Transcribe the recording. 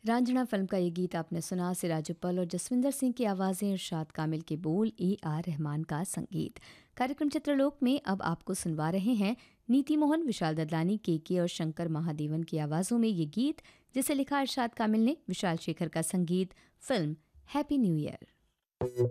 Raanjhanaa film का ये गीत आपने सुना। सिराज उप्पल और जसविंदर सिंह की आवाज़ें, इरशाद कामिल के बोल, A R रहमान का संगीत। कार्यक्रम चित्रलोक में अब आपको सुनवा रहे हैं नीति मोहन, विशाल ददलानी, के और शंकर महादेवन की आवाज़ों में ये गीत, जिसे लिखा इरशाद कामिल ने, विशाल शेखर का संगीत। Film happy new year.